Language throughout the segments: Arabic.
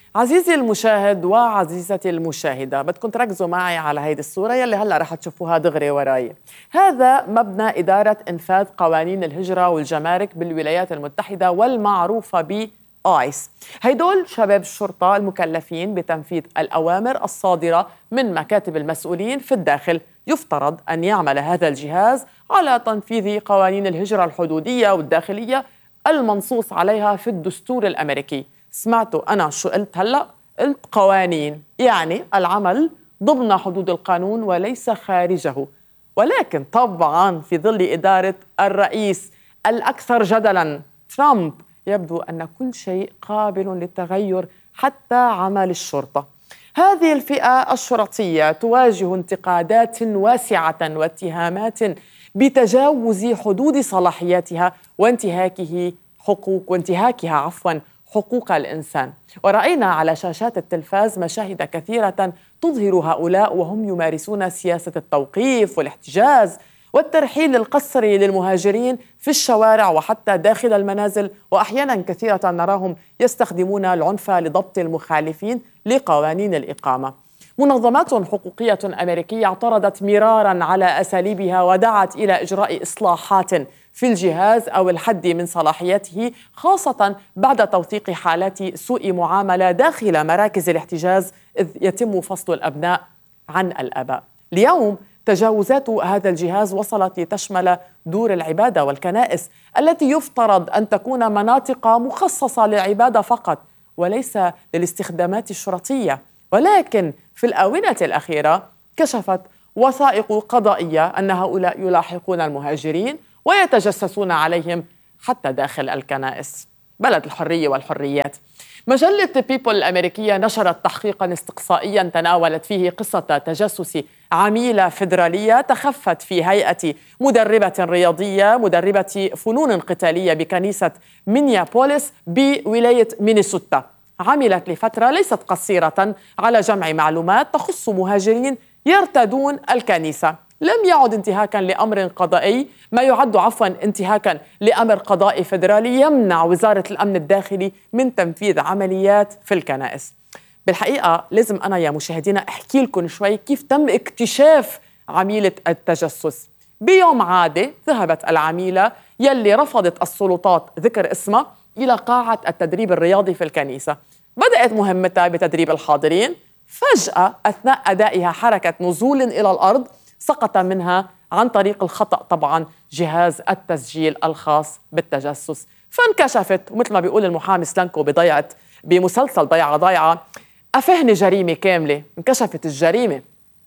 عزيزي المشاهد وعزيزتي المشاهدة، بدكم تركزوا معي على هيدي الصورة يلي هلأ رح تشوفوها دغري وراي. هذا مبنى إدارة إنفاذ قوانين الهجرة والجمارك بالولايات المتحدة والمعروفة بآيس. هيدول شباب الشرطة المكلفين بتنفيذ الأوامر الصادرة من مكاتب المسؤولين في الداخل. يفترض أن يعمل هذا الجهاز على تنفيذ قوانين الهجرة الحدودية والداخلية المنصوص عليها في الدستور الأمريكي. سمعتوا أنا شو قلت هلأ؟ قلت قوانين، يعني العمل ضمن حدود القانون وليس خارجه. ولكن طبعا في ظل إدارة الرئيس الأكثر جدلا ترامب يبدو أن كل شيء قابل للتغير حتى عمل الشرطة. هذه الفئة الشرطية تواجه انتقادات واسعة واتهامات بتجاوز حدود صلاحياتها وانتهاكها حقوق الإنسان. ورأينا على شاشات التلفاز مشاهد كثيرة تظهر هؤلاء وهم يمارسون سياسة التوقيف والاحتجاز والترحيل القسري للمهاجرين في الشوارع وحتى داخل المنازل، وأحيانا كثيرة نراهم يستخدمون العنف لضبط المخالفين لقوانين الإقامة. منظمات حقوقية أمريكية اعترضت مرارا على أساليبها ودعت إلى إجراء إصلاحات في الجهاز أو الحد من صلاحيته، خاصة بعد توثيق حالات سوء معاملة داخل مراكز الاحتجاز إذ يتم فصل الأبناء عن الآباء. اليوم تجاوزات هذا الجهاز وصلت لتشمل دور العبادة والكنائس التي يفترض أن تكون مناطق مخصصة للعبادة فقط وليس للاستخدامات الشرطية. ولكن في الآونة الأخيرة كشفت وثائق قضائية أن هؤلاء يلاحقون المهاجرين ويتجسسون عليهم حتى داخل الكنائس. بلد الحرية والحريات. مجلة بيبل الأمريكية نشرت تحقيقاً استقصائياً تناولت فيه قصة تجسس عميلة فيدرالية تخفت في هيئة مدربة رياضية مدربة فنون قتالية بكنيسة مينيابوليس بولاية مينيسوتا. عملت لفترة ليست قصيرة على جمع معلومات تخص مهاجرين يرتدون الكنيسة. لم يعد انتهاكاً لأمر قضائي، ما يعد انتهاكاً لأمر قضائي فيدرالي يمنع وزارة الأمن الداخلي من تنفيذ عمليات في الكنائس. بالحقيقة لازم أنا يا مشاهدينا أحكي لكم شوي كيف تم اكتشاف عميلة التجسس. بيوم عادي ذهبت العميلة يلي رفضت السلطات ذكر اسمها إلى قاعة التدريب الرياضي في الكنيسة. بدأت مهمتها بتدريب الحاضرين. فجأة أثناء أدائها حركة نزول إلى الأرض سقط منها عن طريق الخطأ طبعا جهاز التسجيل الخاص بالتجسس، فانكشفت. ومثل ما بيقول المحامي سلانكو بمسلسل ضيعة أفهني جريمة كاملة. انكشفت الجريمة.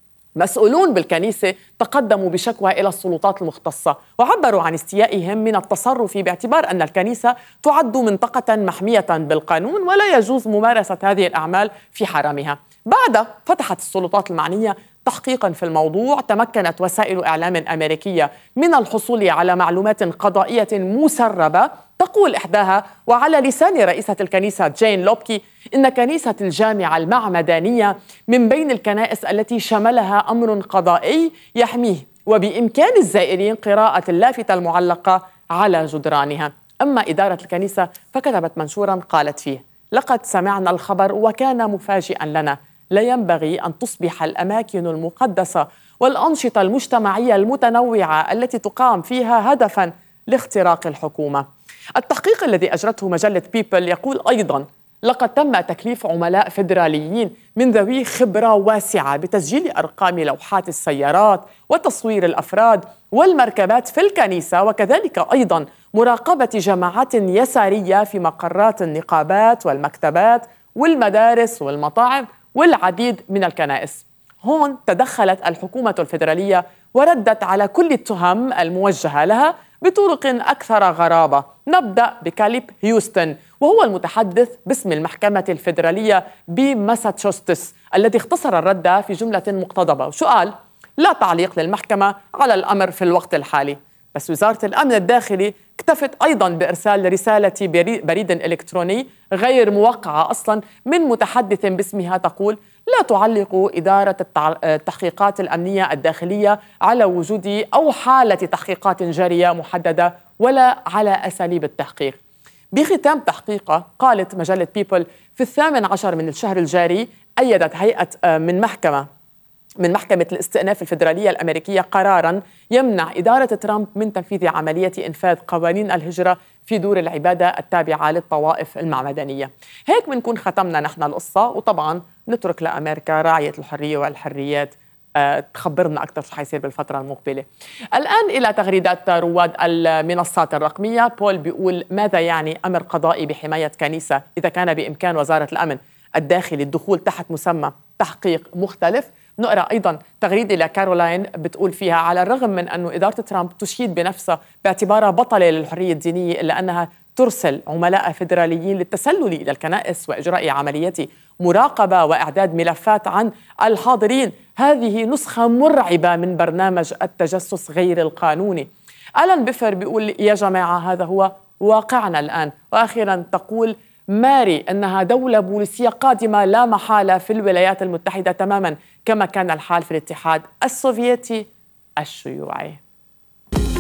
مسؤولون بالكنيسة تقدموا بشكوى إلى السلطات المختصة وعبروا عن استيائهم من التصرف باعتبار أن الكنيسة تعد منطقة محمية بالقانون ولا يجوز ممارسة هذه الأعمال في حرمها. بعد فتحت السلطات المعنية تحقيقا في الموضوع. تمكنت وسائل إعلام أمريكية من الحصول على معلومات قضائية مسربة تقول إحداها وعلى لسان رئيسة الكنيسة جين لوبكي إن كنيسة الجامعة المعمدانية من بين الكنائس التي شملها أمر قضائي يحميه وبإمكان الزائرين قراءة اللافتة المعلقة على جدرانها. أما إدارة الكنيسة فكتبت منشورا قالت فيه: لقد سمعنا الخبر وكان مفاجئا لنا. لا ينبغي أن تصبح الأماكن المقدسة والأنشطة المجتمعية المتنوعة التي تقام فيها هدفاً لاختراق الحكومة. التحقيق الذي أجرته مجلة بيبل يقول أيضاً: لقد تم تكليف عملاء فيدراليين من ذوي خبرة واسعة بتسجيل أرقام لوحات السيارات وتصوير الأفراد والمركبات في الكنيسة، وكذلك أيضاً مراقبة جماعات يسارية في مقرات النقابات والمكتبات والمدارس والمطاعم والعديد من الكنائس. هون تدخلت الحكومة الفيدرالية وردت على كل التهم الموجهة لها بطرق أكثر غرابة. نبدأ بكاليب هيوستن وهو المتحدث باسم المحكمة الفيدرالية بماساتشوستس الذي اختصر الرد في جملة مقتضبة. وشو قال؟ لا تعليق للمحكمة على الأمر في الوقت الحالي. بس وزارة الأمن الداخلي اكتفت أيضا بإرسال رسالة بريد إلكتروني غير موقعة أصلا من متحدث باسمها تقول: لا تعلق إدارة التحقيقات الأمنية الداخلية على وجود أو حالة تحقيقات جارية محددة ولا على أساليب التحقيق. بختام تحقيقها قالت مجلة بيبل في 18 من الشهر الجاري أيدت هيئة من محكمة الاستئناف الفيدرالية الأمريكية قراراً يمنع إدارة ترامب من تنفيذ عملية إنفاذ قوانين الهجرة في دور العبادة التابعة للطوائف المعمدانية. هيك بنكون ختمنا نحن القصة، وطبعاً نترك لأمريكا راعية الحرية والحريات تخبرنا أكثر شو حيصير بالفترة المقبلة. الآن إلى تغريدات رواد المنصات الرقمية. بول بيقول: ماذا يعني أمر قضائي بحماية كنيسة إذا كان بإمكان وزارة الأمن الداخلي الدخول تحت مسمى تحقيق مختلف؟ نقرأ أيضا تغريدة لكارولاين بتقول فيها: على الرغم من أن إدارة ترامب تشيد بنفسها باعتبارها بطلة للحرية الدينية، إلا أنها ترسل عملاء فيدراليين للتسلل إلى الكنائس وإجراء عمليات مراقبة وإعداد ملفات عن الحاضرين. هذه نسخة مرعبة من برنامج التجسس غير القانوني. ألان بيفر بيقول: يا جماعة هذا هو واقعنا الآن. وأخيرا تقول ماري أنها دولة بوليسية قادمة لا محالة في الولايات المتحدة تماما كما كان الحال في الاتحاد السوفيتي الشيوعي.